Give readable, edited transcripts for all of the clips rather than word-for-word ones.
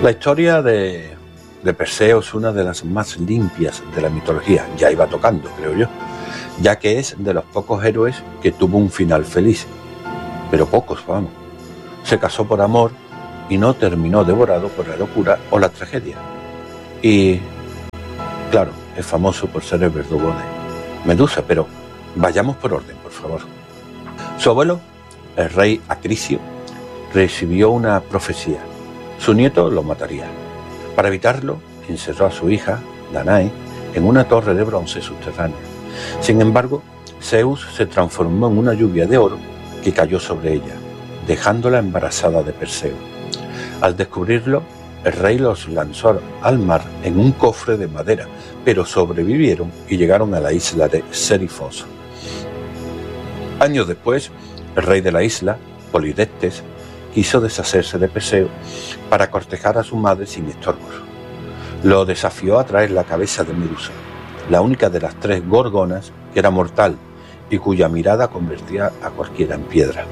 La historia de Perseo es una de las más limpias de la mitología, ya iba tocando, creo yo, ya que es de los pocos héroes que tuvo un final feliz, pero pocos, vamos. Se casó por amor y no terminó devorado por la locura o la tragedia. Y, claro, es famoso por ser el verdugo de Medusa, pero vayamos por orden, por favor. Su abuelo, el rey Acrisiio, recibió una profecía. Su nieto lo mataría. Para evitarlo, encerró a su hija, Danae, en una torre de bronce subterránea. Sin embargo, Zeus se transformó en una lluvia de oro que cayó sobre ella, dejándola embarazada de Perseo. Al descubrirlo, el rey los lanzó al mar en un cofre de madera, pero sobrevivieron y llegaron a la isla de Serifos. Años después, el rey de la isla, Polidectes, quiso deshacerse de Perseo para cortejar a su madre sin estorbos. Lo desafió a traer la cabeza de Medusa, la única de las 3 gorgonas que era mortal y cuya mirada convertía a cualquiera en piedra.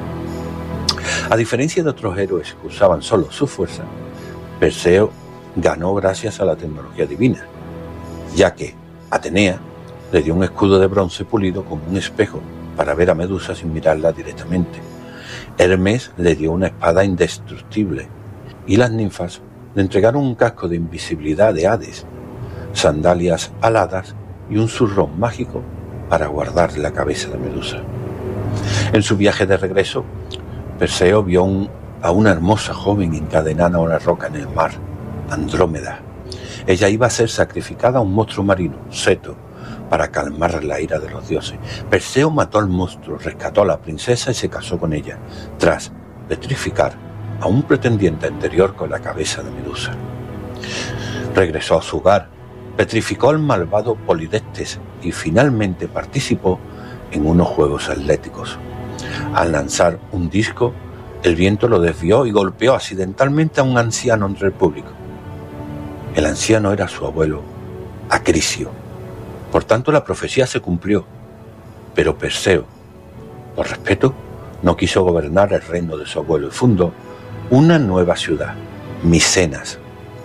A diferencia de otros héroes que usaban solo su fuerza, Perseo ganó gracias a la tecnología divina, ya que Atenea le dio un escudo de bronce pulido como un espejo para ver a Medusa sin mirarla directamente. Hermes le dio una espada indestructible y las ninfas le entregaron un casco de invisibilidad de Hades, sandalias aladas y un zurrón mágico para guardar la cabeza de Medusa. En su viaje de regreso, Perseo vio a una hermosa joven encadenada a una roca en el mar, Andrómeda. Ella iba a ser sacrificada a un monstruo marino, Ceto, para calmar la ira de los dioses. Perseo mató al monstruo, rescató a la princesa y se casó con ella, tras petrificar a un pretendiente anterior con la cabeza de Medusa. Regresó a su hogar, petrificó al malvado Polidectes y finalmente participó en unos juegos atléticos. Al lanzar un disco, el viento lo desvió y golpeó accidentalmente a un anciano entre el público. El anciano era su abuelo, Acrisiio. Por tanto, la profecía se cumplió, pero Perseo, por respeto, no quiso gobernar el reino de su abuelo y fundó una nueva ciudad, Micenas.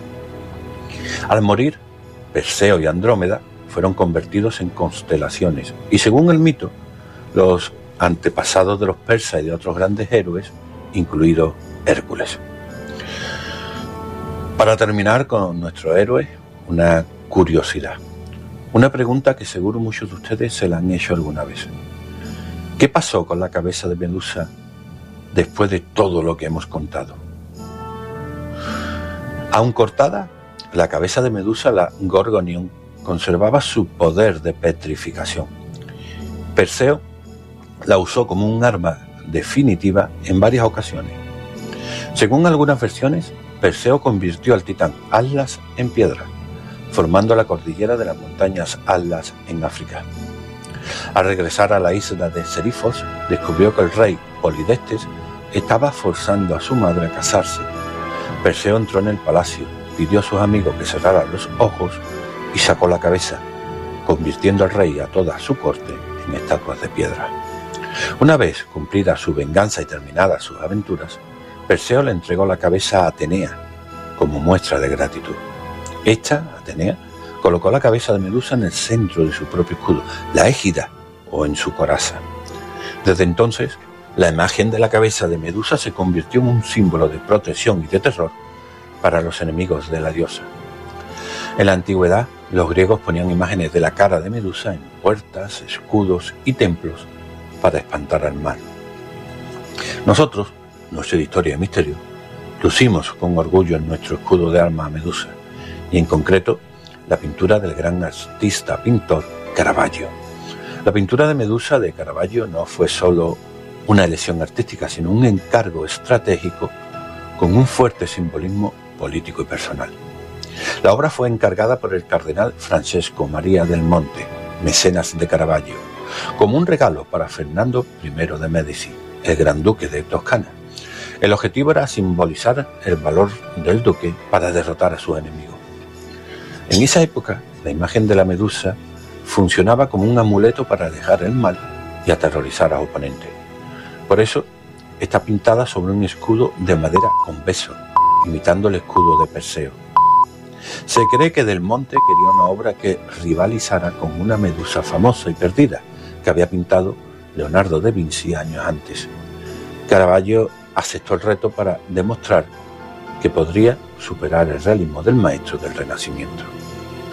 Al morir, Perseo y Andrómeda fueron convertidos en constelaciones y, según el mito, los antepasados de los persas y de otros grandes héroes, incluido Hércules. Para terminar con nuestro héroe, una curiosidad. Una pregunta que seguro muchos de ustedes se la han hecho alguna vez. ¿Qué pasó con la cabeza de Medusa después de todo lo que hemos contado? Aún cortada, la cabeza de Medusa, la Gorgonión, conservaba su poder de petrificación. Perseo la usó como un arma definitiva en varias ocasiones. Según algunas versiones, Perseo convirtió al titán Atlas en piedra, formando la cordillera de las montañas Atlas en África. Al regresar a la isla de Serifos, descubrió que el rey Polidectes estaba forzando a su madre a casarse. Perseo entró en el palacio, pidió a sus amigos que cerraran los ojos y sacó la cabeza, convirtiendo al rey y a toda su corte en estatuas de piedra. Una vez cumplida su venganza y terminadas sus aventuras, Perseo le entregó la cabeza a Atenea como muestra de gratitud. Esta, Atenea, colocó la cabeza de Medusa en el centro de su propio escudo, la égida, o en su coraza. Desde entonces, la imagen de la cabeza de Medusa se convirtió en un símbolo de protección y de terror para los enemigos de la diosa. En la antigüedad, los griegos ponían imágenes de la cara de Medusa en puertas, escudos y templos para espantar al mal. Nosotros, nuestra historia de misterio, lucimos con orgullo en nuestro escudo de armas a Medusa, y en concreto la pintura del gran artista pintor Caravaggio. La pintura de Medusa de Caravaggio no fue solo una elección artística, sino un encargo estratégico con un fuerte simbolismo político y personal. La obra fue encargada por el cardenal Francesco Maria del Monte, mecenas de Caravaggio, como un regalo para Fernando I de Medici, el gran duque de Toscana. El objetivo era simbolizar el valor del duque para derrotar a sus enemigos. En esa época, la imagen de la Medusa funcionaba como un amuleto para alejar el mal y aterrorizar a oponentes. Por eso, está pintada sobre un escudo de madera con beso, imitando el escudo de Perseo. Se cree que Del Monte quería una obra que rivalizara con una medusa famosa y perdida que había pintado Leonardo da Vinci años antes. Caravaggio aceptó el reto para demostrar que podría superar el realismo del maestro del Renacimiento.